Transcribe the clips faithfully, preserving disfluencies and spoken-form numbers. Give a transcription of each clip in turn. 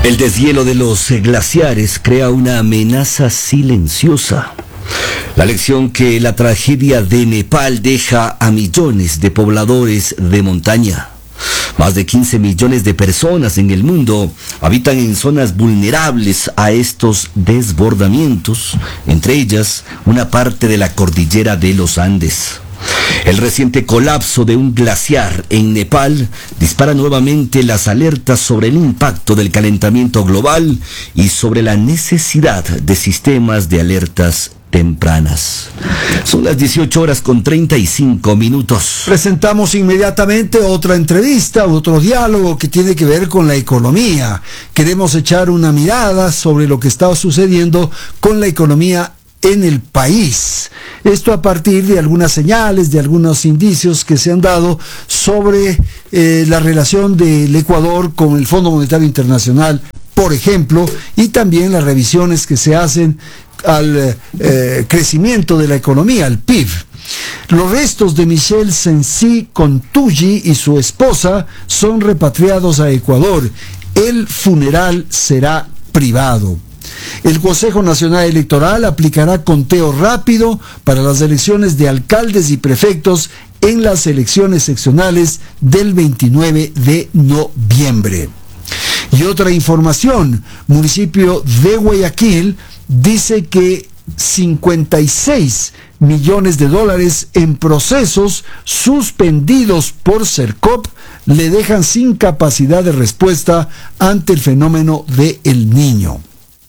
El deshielo de los glaciares crea una amenaza silenciosa. La lección que la tragedia de Nepal deja a millones de pobladores de montaña. Más de quince millones de personas en el mundo habitan en zonas vulnerables a estos desbordamientos, entre ellas una parte de la cordillera de los Andes. El reciente colapso de un glaciar en Nepal dispara nuevamente las alertas sobre el impacto del calentamiento global y sobre la necesidad de sistemas de alertas tempranas. Son las dieciocho horas con treinta y cinco minutos. Presentamos inmediatamente otra entrevista, otro diálogo que tiene que ver con la economía. Queremos echar una mirada sobre lo que está sucediendo con la economía en el país. Esto a partir de algunas señales, de algunos indicios que se han dado sobre eh, la relación del Ecuador con el Fondo Monetario Internacional, por ejemplo, y también las revisiones que se hacen al eh, crecimiento de la economía, al P I B. Los restos de Michel Sensi Contugi y su esposa son repatriados a Ecuador. El funeral será privado. El Consejo Nacional Electoral aplicará conteo rápido para las elecciones de alcaldes y prefectos en las elecciones seccionales del veintinueve de noviembre. Y otra información, municipio de Guayaquil dice que cincuenta y seis millones de dólares en procesos suspendidos por Sercop le dejan sin capacidad de respuesta ante el fenómeno de El Niño.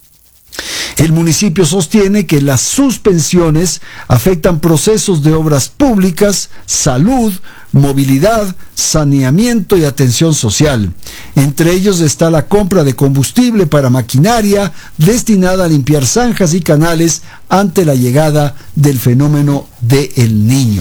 El municipio sostiene que las suspensiones afectan procesos de obras públicas, salud, movilidad, saneamiento y atención social. Entre ellos está la compra de combustible para maquinaria destinada a limpiar zanjas y canales ante la llegada del fenómeno de El Niño.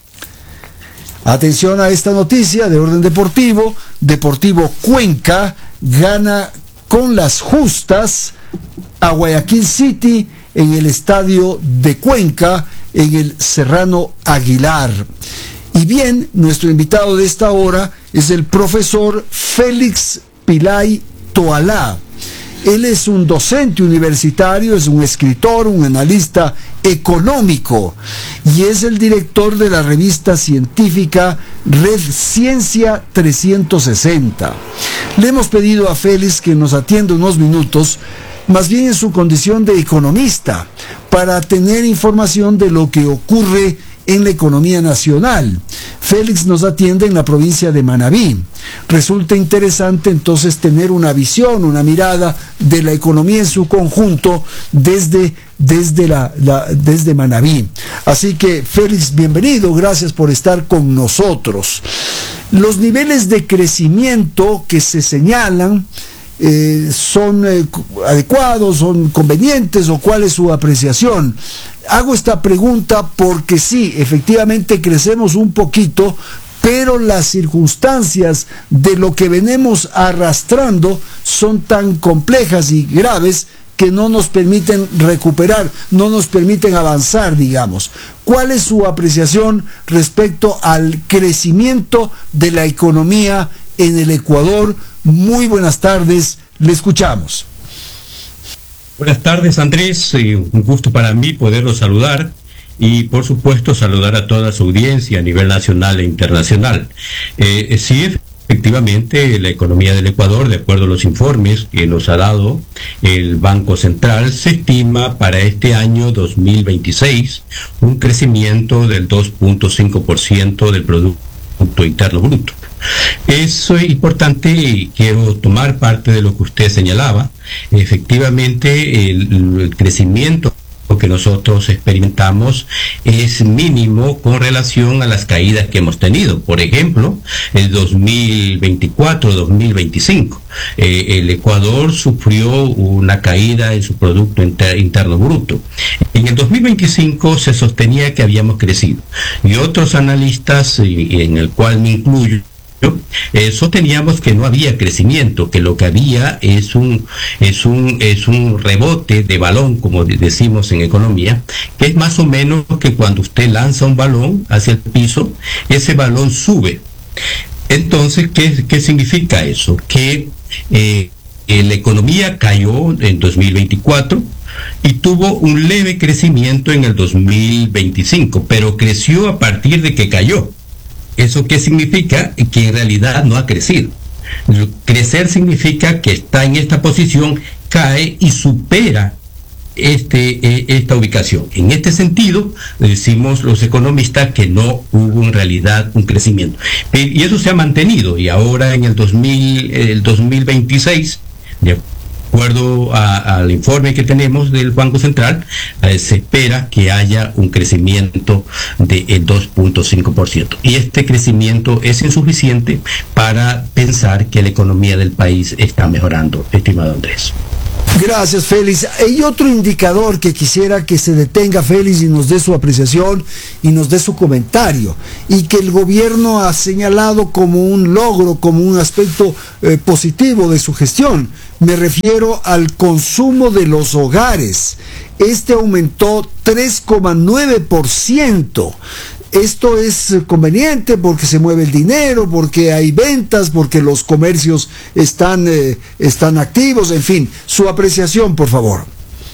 Atención a esta noticia de orden deportivo. Deportivo Cuenca gana con las justas a Guayaquil City en el estadio de Cuenca, en el Serrano Aguilar. Y bien, nuestro invitado de esta hora es el profesor Félix Pilay Toalá. Él es un docente universitario, es un escritor, un analista económico y es el director de la revista científica Red Ciencia trescientos sesenta. Le hemos pedido a Félix que nos atienda unos minutos, más bien en su condición de economista, para tener información de lo que ocurre en la economía nacional. Félix nos atiende en la provincia de Manabí. Resulta interesante entonces tener una visión, una mirada de la economía en su conjunto desde, desde, la, la, desde Manabí. Así que Félix, bienvenido, gracias por estar con nosotros. Los niveles de crecimiento que se señalan, Eh, ¿son eh, adecuados, son convenientes o cuál es su apreciación? Hago esta pregunta porque sí, efectivamente crecemos un poquito, pero las circunstancias de lo que venimos arrastrando son tan complejas y graves que no nos permiten recuperar, no nos permiten avanzar, digamos. ¿Cuál es su apreciación respecto al crecimiento de la economía en el Ecuador? Muy buenas tardes, le escuchamos. Buenas tardes, Andrés, un gusto para mí poderlo saludar y por supuesto saludar a toda su audiencia a nivel nacional e internacional. Eh, sí, efectivamente, la economía del Ecuador, de acuerdo a los informes que nos ha dado el Banco Central, se estima para este año dos mil veintiséis un crecimiento del dos punto cinco por ciento del Producto Interno Bruto. Eso es importante y quiero tomar parte de lo que usted señalaba. Efectivamente, el, el crecimiento que nosotros experimentamos es mínimo con relación a las caídas que hemos tenido. Por ejemplo, el dos mil veinticuatro dos mil veinticinco, eh, el Ecuador sufrió una caída en su Producto Inter- Interno Bruto. En el dos mil veinticinco se sostenía que habíamos crecido y otros analistas, y, y en el cual me incluyo, Eh, sosteníamos que no había crecimiento, que lo que había es un es un es un rebote de balón, como decimos en economía, que es más o menos que cuando usted lanza un balón hacia el piso, ese balón sube. Entonces, ¿qué, qué significa eso? Que eh, eh, la economía cayó en dos mil veinticuatro y tuvo un leve crecimiento en el dos mil veinticinco, pero creció a partir de que cayó. ¿Eso qué significa? Que en realidad no ha crecido. Crecer significa que está en esta posición, cae y supera este, eh, esta ubicación. En este sentido, decimos los economistas que no hubo en realidad un crecimiento. Y eso se ha mantenido, y ahora en el, dos mil, el dos mil veintiséis, de acuerdo a, al informe que tenemos del Banco Central, eh, se espera que haya un crecimiento del dos punto cinco por ciento. Y este crecimiento es insuficiente para pensar que la economía del país está mejorando, estimado Andrés. Gracias, Félix. Hay otro indicador que quisiera que se detenga, Félix, y nos dé su apreciación y nos dé su comentario, y que el gobierno ha señalado como un logro, como un aspecto eh, positivo de su gestión. Me refiero al consumo de los hogares. Este aumentó tres coma nueve por ciento. Esto es conveniente porque se mueve el dinero, porque hay ventas, porque los comercios están, eh, están activos, en fin. Su apreciación, por favor.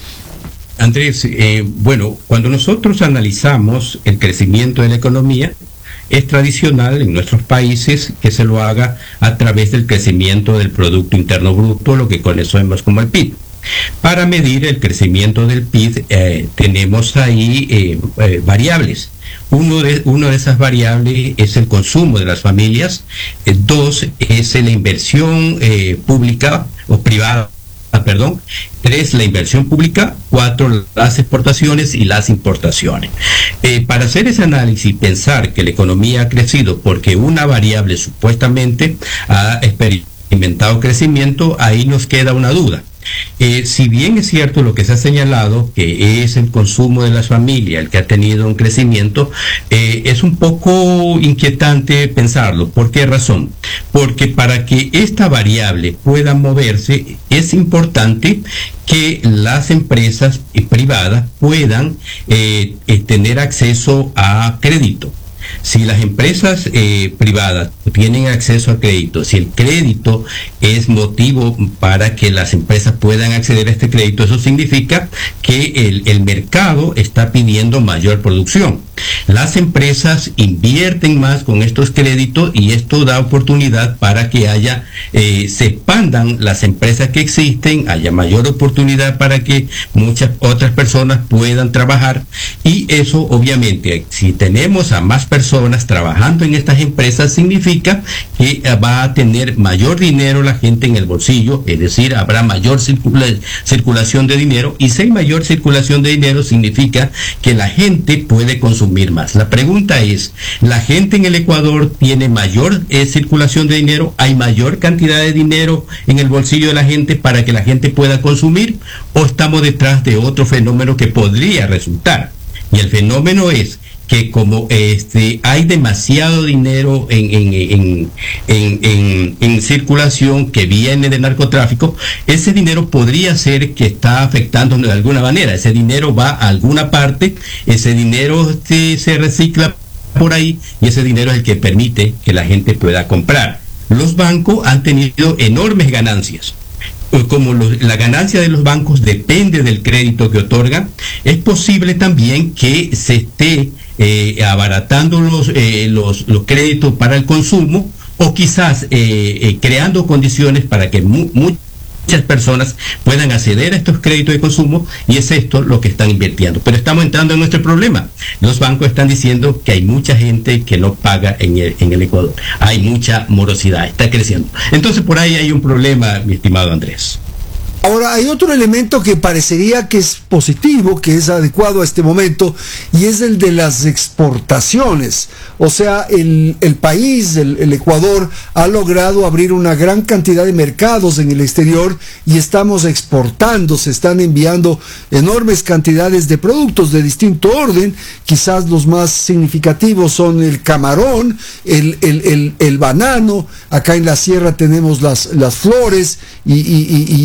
Andrés, eh, bueno, cuando nosotros analizamos el crecimiento de la economía, es tradicional en nuestros países que se lo haga a través del crecimiento del Producto Interno Bruto, lo que conocemos como el P I B. Para medir el crecimiento del P I B eh, tenemos ahí eh, eh, variables. Uno de, uno de esas variables es el consumo de las familias, eh, dos es la inversión eh, pública o privada, perdón, tres la inversión pública, cuatro las exportaciones y las importaciones. Eh, para hacer ese análisis y pensar que la economía ha crecido porque una variable supuestamente ha experimentado crecimiento, ahí nos queda una duda. Eh, si bien es cierto lo que se ha señalado, que es el consumo de las familias el que ha tenido un crecimiento, eh, es un poco inquietante pensarlo. ¿Por qué razón? Porque para que esta variable pueda moverse es importante que las empresas privadas puedan eh, eh, tener acceso a crédito. Si las empresas eh, privadas tienen acceso a crédito, si el crédito es motivo para que las empresas puedan acceder a este crédito, eso significa que el, el mercado está pidiendo mayor producción. Las empresas invierten más con estos créditos y esto da oportunidad para que haya, eh, se expandan las empresas que existen, haya mayor oportunidad para que muchas otras personas puedan trabajar, y eso obviamente, si tenemos a más personas trabajando en estas empresas, significa que va a tener mayor dinero la gente en el bolsillo, es decir, habrá mayor circula circulación de dinero, y si hay mayor circulación de dinero significa que la gente puede consumir más. La pregunta es, ¿la gente en el Ecuador tiene mayor eh, circulación de dinero? ¿Hay mayor cantidad de dinero en el bolsillo de la gente para que la gente pueda consumir? ¿O estamos detrás de otro fenómeno que podría resultar? Y el fenómeno es que como este hay demasiado dinero en, en, en, en, en, en circulación que viene del narcotráfico, ese dinero podría ser que está afectando de alguna manera. Ese dinero va a alguna parte, ese dinero este, se recicla por ahí, y ese dinero es el que permite que la gente pueda comprar. Los bancos han tenido enormes ganancias. Como los, la ganancia de los bancos depende del crédito que otorgan, es posible también que se esté eh, abaratando los, eh, los, los créditos para el consumo, o quizás eh, eh, creando condiciones para que mu muchas personas puedan acceder a estos créditos de consumo, y es esto lo que están invirtiendo. Pero estamos entrando en nuestro problema. Los bancos están diciendo que hay mucha gente que no paga en el, en el Ecuador. Hay mucha morosidad, está creciendo. Entonces por ahí hay un problema, mi estimado Andrés. Ahora, hay otro elemento que parecería que es positivo, que es adecuado a este momento, y es el de las exportaciones. O sea, el, el país, el, el Ecuador, ha logrado abrir una gran cantidad de mercados en el exterior y estamos exportando, se están enviando enormes cantidades de productos de distinto orden. Quizás los más significativos son el camarón, el, el, el, el banano, acá en la sierra tenemos las, las flores y, y, y otros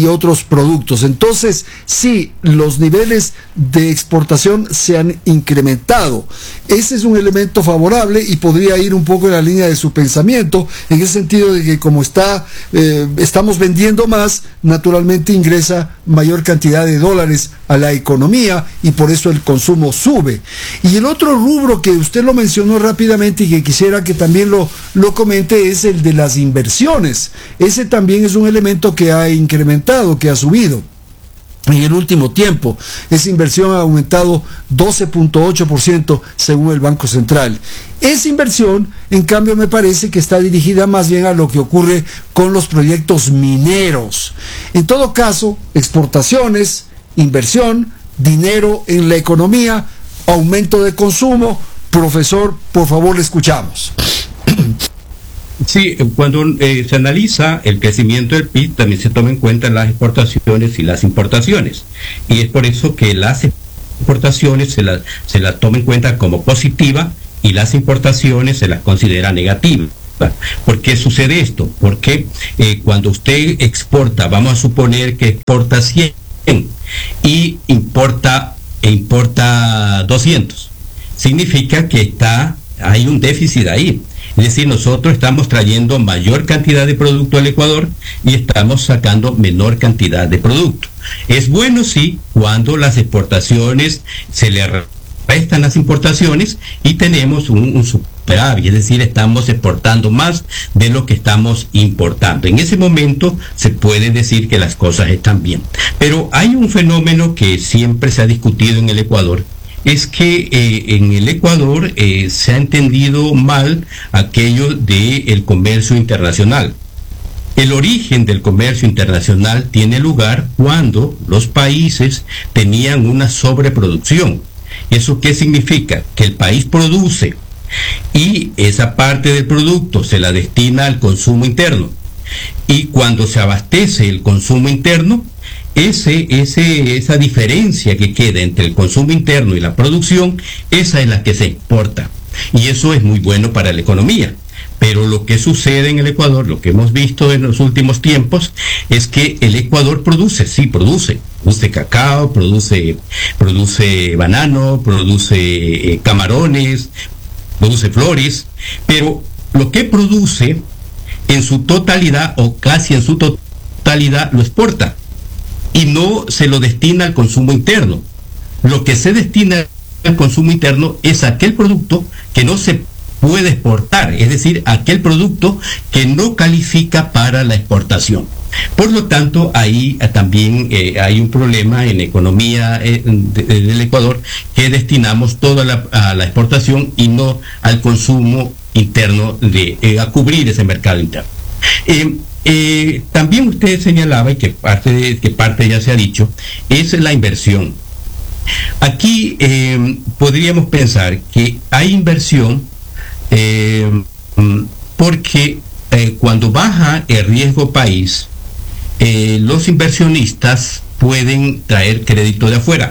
productos. Entonces, sí, los niveles de exportación se han incrementado. Ese es un elemento favorable y podría ir un poco en la línea de su pensamiento, en el sentido de que como está, eh, estamos vendiendo más, naturalmente ingresa mayor cantidad de dólares a la economía y por eso el consumo sube. Y el otro rubro que usted lo mencionó rápidamente y que quisiera que también lo, lo comente es el de las inversiones. Ese también es un elemento que ha incrementado, que ha subido en el último tiempo. Esa inversión ha aumentado doce punto ocho por ciento según el Banco Central. Esa inversión, en cambio, me parece que está dirigida más bien a lo que ocurre con los proyectos mineros. En todo caso, exportaciones, inversión, dinero en la economía, aumento de consumo. Profesor, por favor, le escuchamos. Sí, cuando eh, se analiza el crecimiento del P I B, también se toma en cuenta las exportaciones y las importaciones. Y es por eso que las exportaciones se las se la toma en cuenta como positiva y las importaciones se las considera negativas. ¿Por qué sucede esto? Porque eh, cuando usted exporta, vamos a suponer que exporta cien y importa, e importa doscientos. Significa que está, hay un déficit ahí. Es decir, nosotros estamos trayendo mayor cantidad de producto al Ecuador y estamos sacando menor cantidad de producto. Es bueno, sí, cuando las exportaciones se le restan las importaciones y tenemos un, un superávit, es decir, estamos exportando más de lo que estamos importando. En ese momento se puede decir que las cosas están bien. Pero hay un fenómeno que siempre se ha discutido en el Ecuador, es que eh, en el Ecuador eh, se ha entendido mal aquello del comercio internacional. El origen del comercio internacional tiene lugar cuando los países tenían una sobreproducción. ¿Eso qué significa? Que el país produce y esa parte del producto se la destina al consumo interno. Y cuando se abastece el consumo interno, Ese, ese, esa diferencia que queda entre el consumo interno y la producción, esa es la que se exporta. Y eso es muy bueno para la economía. Pero lo que sucede en el Ecuador, lo que hemos visto en los últimos tiempos, es que el Ecuador produce, sí, produce. Produce cacao, produce, produce banano, produce eh, camarones, produce flores. Pero lo que produce en su totalidad o casi en su totalidad lo exporta. Y no se lo destina al consumo interno. Lo que se destina al consumo interno es aquel producto que no se puede exportar, es decir, aquel producto que no califica para la exportación. Por lo tanto, ahí también eh, hay un problema en la economía eh, de, de, del Ecuador, que destinamos toda la, a la exportación y no al consumo interno, de, eh, a cubrir ese mercado interno. Eh, Eh, también usted señalaba, y que parte, de, que parte ya se ha dicho, es la inversión. Aquí eh, podríamos pensar que hay inversión eh, porque eh, cuando baja el riesgo país, eh, los inversionistas pueden traer crédito de afuera.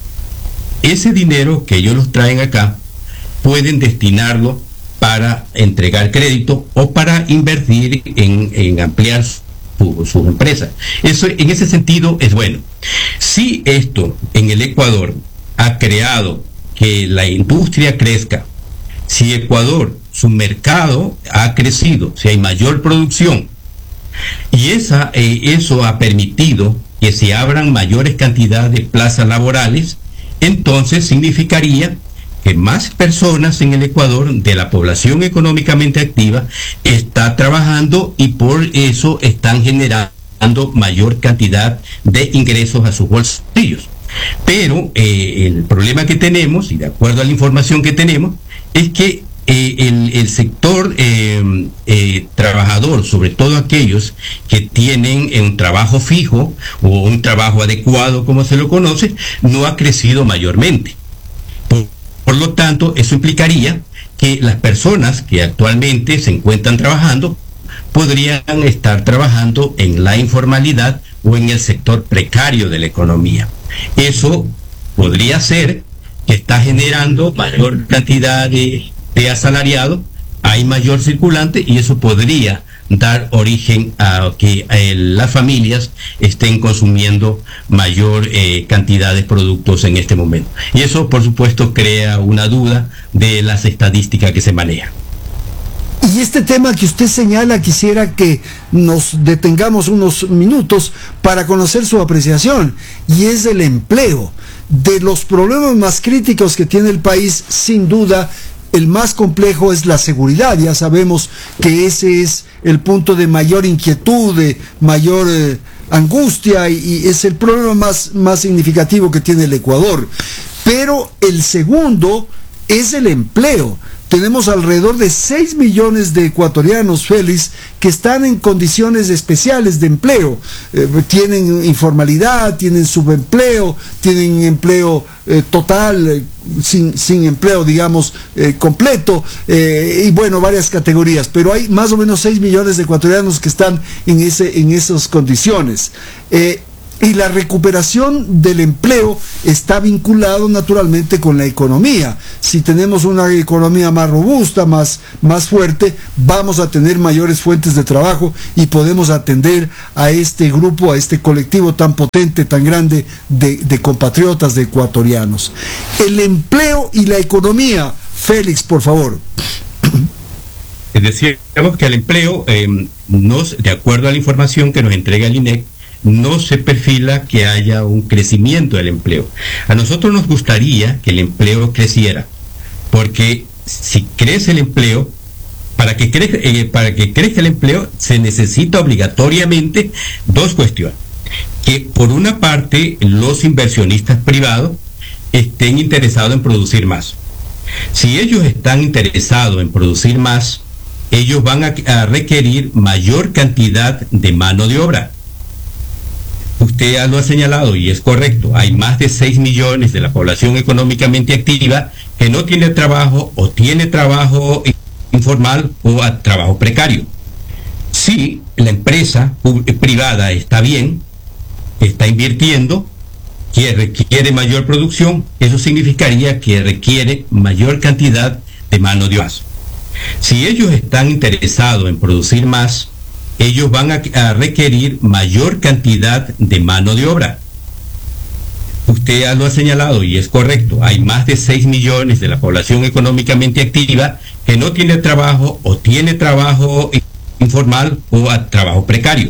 Ese dinero que ellos los traen acá, pueden destinarlo para entregar crédito o para invertir en, en ampliar su, su empresa. Eso, en ese sentido, es bueno. Si esto en el Ecuador ha creado que la industria crezca, si Ecuador, su mercado ha crecido, si hay mayor producción, y esa, eh, eso ha permitido que se abran mayores cantidades de plazas laborales, entonces significaría que más personas en el Ecuador, de la población económicamente activa, está trabajando y por eso están generando mayor cantidad de ingresos a sus bolsillos. Pero eh, el problema que tenemos, y de acuerdo a la información que tenemos, es que eh, el, el sector eh, eh, trabajador, sobre todo aquellos que tienen un trabajo fijo o un trabajo adecuado, como se lo conoce, no ha crecido mayormente. Por lo tanto, eso implicaría que las personas que actualmente se encuentran trabajando podrían estar trabajando en la informalidad o en el sector precario de la economía. Eso podría ser que está generando mayor cantidad de, de asalariados, hay mayor circulante y eso podría dar origen a que eh, las familias estén consumiendo mayor eh, cantidad de productos en este momento. Y eso, por supuesto, crea una duda de las estadísticas que se manejan. Y este tema que usted señala, quisiera que nos detengamos unos minutos para conocer su apreciación, y es el empleo. De los problemas más críticos que tiene el país, sin duda, el más complejo es la seguridad. Ya sabemos que ese es el punto de mayor inquietud, de mayor eh, angustia, y, y es el problema más, más significativo que tiene el Ecuador. Pero el segundo es el empleo. Tenemos alrededor de seis millones de ecuatorianos, Félix, que están en condiciones especiales de empleo. Eh, tienen informalidad, tienen subempleo, tienen empleo eh, total, eh, sin, sin empleo, digamos, eh, completo, eh, y bueno, varias categorías. Pero hay más o menos seis millones de ecuatorianos que están en, ese, en esas condiciones. Eh, Y la recuperación del empleo está vinculado naturalmente con la economía. Si tenemos una economía más robusta, más, más fuerte, vamos a tener mayores fuentes de trabajo y podemos atender a este grupo, a este colectivo tan potente, tan grande de, de compatriotas, de ecuatorianos. El empleo y la economía. Félix, por favor. Decíamos que el empleo, eh, nos, de acuerdo a la información que nos entrega el INEC, no se perfila que haya un crecimiento del empleo. A nosotros nos gustaría que el empleo creciera, porque si crece el empleo, para que, cre eh, para que crezca el empleo, se necesita obligatoriamente dos cuestiones. Que por una parte los inversionistas privados estén interesados en producir más. Si ellos están interesados en producir más, ellos van a, a requerir mayor cantidad de mano de obra. Usted ya lo ha señalado y es correcto, hay más de seis millones de la población económicamente activa que no tiene trabajo o tiene trabajo informal o a trabajo precario. Si la empresa privada está bien, está invirtiendo, que requiere mayor producción, eso significaría que requiere mayor cantidad de mano de obra. Si ellos están interesados en producir más, ellos van a, a requerir mayor cantidad de mano de obra. Usted ya lo ha señalado y es correcto, hay más de seis millones de la población económicamente activa que no tiene trabajo o tiene trabajo informal o a trabajo precario.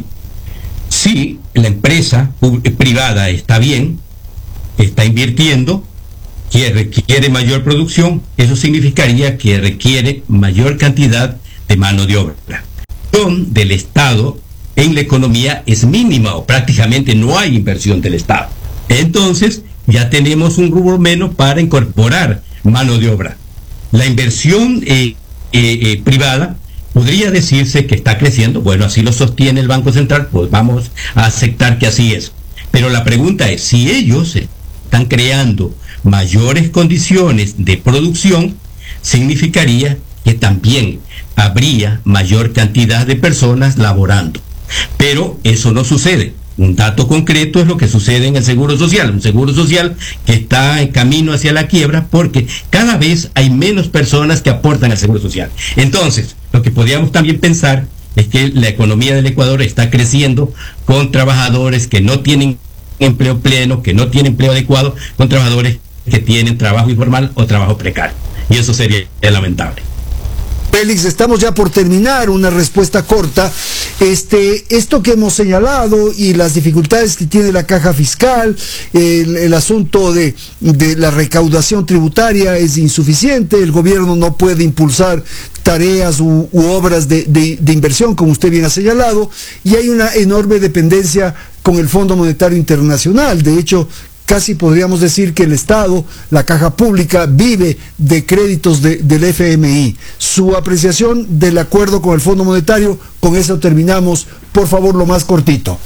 Si la empresa privada está bien, está invirtiendo, que requiere mayor producción, eso significaría que requiere mayor cantidad de mano de obra. Del Estado en la economía es mínima o prácticamente no hay inversión del Estado. Entonces ya tenemos un rubro menos para incorporar mano de obra. La inversión eh, eh, eh, privada podría decirse que está creciendo, bueno, así lo sostiene el Banco Central, pues vamos a aceptar que así es. Pero la pregunta es, si ellos están creando mayores condiciones de producción, significaría que también habría mayor cantidad de personas laborando. Pero eso no sucede. Un dato concreto es lo que sucede en el Seguro Social, un Seguro Social que está en camino hacia la quiebra porque cada vez hay menos personas que aportan al Seguro Social. Entonces, lo que podríamos también pensar es que la economía del Ecuador está creciendo con trabajadores que no tienen empleo pleno, que no tienen empleo adecuado, con trabajadores que tienen trabajo informal o trabajo precario. Y eso sería lamentable. Félix, estamos ya por terminar, una respuesta corta. Este, esto que hemos señalado y las dificultades que tiene la caja fiscal, el, el asunto de, de la recaudación tributaria es insuficiente, el gobierno no puede impulsar tareas u, u obras de, de, de inversión, como usted bien ha señalado, y hay una enorme dependencia con el Fondo Monetario Internacional. De hecho, casi podríamos decir que el Estado, la caja pública, vive de créditos de, del F M I. Su apreciación del acuerdo con el Fondo Monetario, con eso terminamos. Por favor, lo más cortito.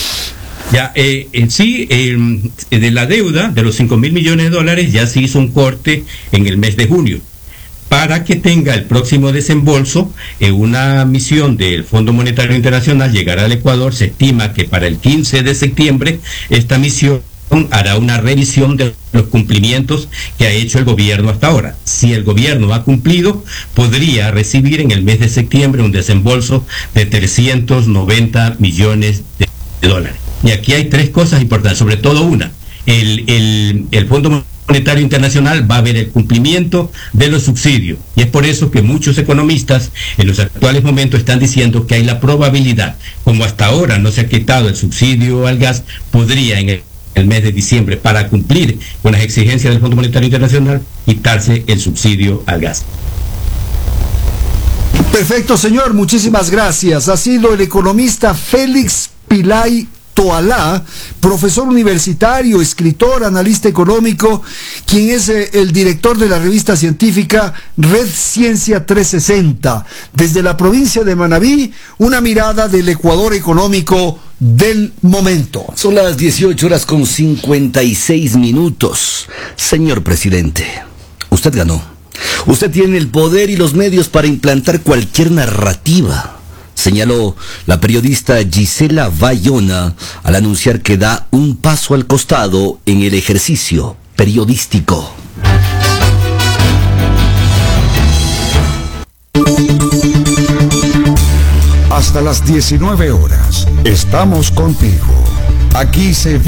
Ya, eh, en sí, eh, de la deuda de los cinco mil millones de dólares ya se hizo un corte en el mes de junio. Para que tenga el próximo desembolso, eh, una misión del Fondo Monetario Internacional llegará al Ecuador. Se estima que para el quince de septiembre esta misión hará una revisión de los cumplimientos que ha hecho el gobierno hasta ahora. Si el gobierno ha cumplido, podría recibir en el mes de septiembre un desembolso de trescientos noventa millones de dólares. Y aquí hay tres cosas importantes, sobre todo una. El, el, el Fondo Monetario Internacional va a ver el cumplimiento de los subsidios. Y es por eso que muchos economistas en los actuales momentos están diciendo que hay la probabilidad, como hasta ahora no se ha quitado el subsidio al gas, podría en el el mes de diciembre, para cumplir con las exigencias del Fondo Monetario Internacional, quitarse el subsidio al gas. Perfecto, señor, muchísimas gracias. Ha sido el economista Félix Pillay Toalá, profesor universitario, escritor, analista económico, quien es eh, el director de la revista científica Red Ciencia trescientos sesenta. Desde la provincia de Manabí, una mirada del Ecuador económico del momento. Son las dieciocho horas con cincuenta y seis minutos. Señor presidente, usted ganó. Usted tiene el poder y los medios para implantar cualquier narrativa, señaló la periodista Gisela Bayona al anunciar que da un paso al costado en el ejercicio periodístico. Hasta las diecinueve horas, estamos contigo. Aquí se